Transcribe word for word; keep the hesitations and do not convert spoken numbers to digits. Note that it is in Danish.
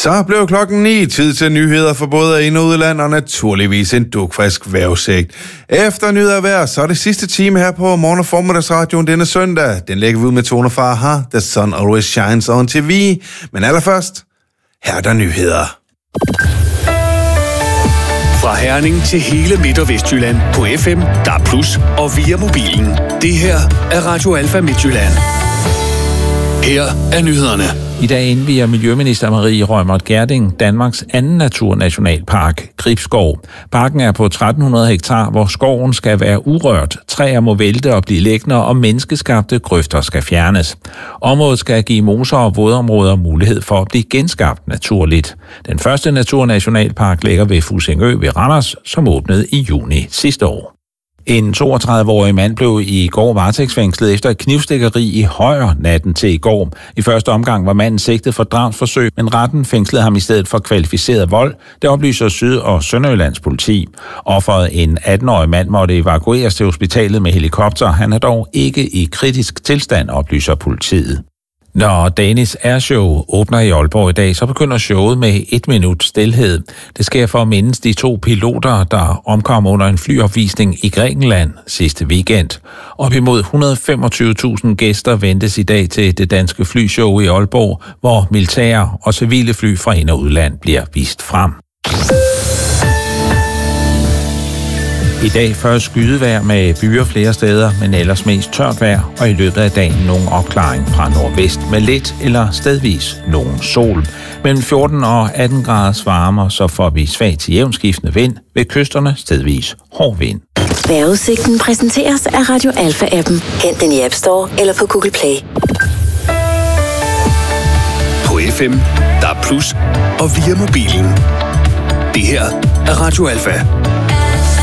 Så blev klokken ni, tid til nyheder for både ind- og udland, og naturligvis en dugfrisk vejrudsigt. Efter nyheder vejr, så er det sidste time her på Morgen- og Formiddagsradioen denne søndag. Den lægger vi ud med Tone fra Aha, The Sun Always Shines on T V. Men allerførst, her er der nyheder. Fra Herning til hele Midt- og Vestjylland på F M, D A B plus, og via mobilen. Det her er Radio Alfa Midtjylland. Her er nyhederne. I dag indviger Miljøminister Marie Reumert Gjerding Danmarks anden naturnationalpark, Gribskov. Parken er på tretten hundrede hektar, hvor skoven skal være urørt. Træer må vælte og blive liggende, og menneskeskabte grøfter skal fjernes. Området skal give moser og vådområder mulighed for at blive genskabt naturligt. Den første naturnationalpark ligger ved Fussingø ved Randers, som åbnede i juni sidste år. En toogtredive-årig mand blev i går varetægtsfængslet efter et knivstikkeri i Højer natten til i går. I første omgang var manden sigtet for drabsforsøg, men retten fængslede ham i stedet for kvalificeret vold. Det oplyser Syd- og Sønderjyllands politi. Offeret, en atten-årig mand, måtte evakueres til hospitalet med helikopter. Han er dog ikke i kritisk tilstand, oplyser politiet. Når Danish Airshow åbner i Aalborg i dag, så begynder showet med et minut stilhed. Det sker for at mindes de to piloter, der omkom under en flyopvisning i Grækenland sidste weekend. Op imod et hundrede og femogtyve tusind gæster ventes i dag til det danske flyshow i Aalborg, hvor militære og civile fly fra ind- og udland bliver vist frem. I dag først skydevejr med byer flere steder, men ellers mest tørt vejr, og i løbet af dagen nogen opklaring fra nordvest med lidt eller stedvis nogen sol. Mellem fjorten og atten graders varme, så får vi svag til jævnskiftende vind, ved kysterne stedvis hård vind. Vejrudsigten præsenteres af Radio Alfa-appen. Hent den i App Store eller på Google Play. På F M, D A B plus, og via mobilen. Det her er Radio Alfa.